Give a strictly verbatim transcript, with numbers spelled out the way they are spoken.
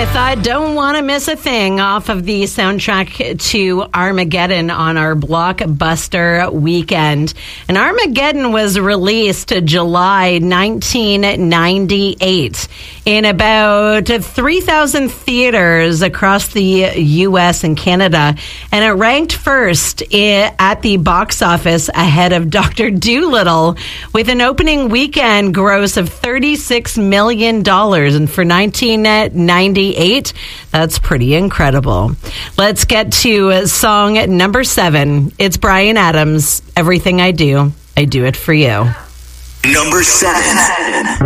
with I Don't Want to Miss a Thing off of the soundtrack to Armageddon on our Blockbuster weekend. And Armageddon was released July nineteen ninety-eight in about three thousand theaters across the U S and Canada. And it ranked first at the box office ahead of Doctor Dolittle with an opening weekend gross of thirty-six million dollars. And for nineteen ninety-eight, that's pretty incredible. Let's get to song number seven. It's Bryan Adams, Everything I Do, I Do It For You. Number seven.